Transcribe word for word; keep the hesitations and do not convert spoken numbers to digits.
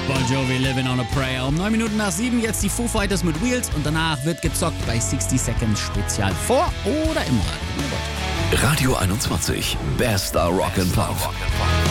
Bon Jovi, Living on a Prayer. Um neun Minuten nach sieben jetzt die Foo Fighters mit Wheels und danach wird gezockt bei sixty Seconds Spezial vor oder im Radio. Radio einundzwanzig, Bester Rock and Pop.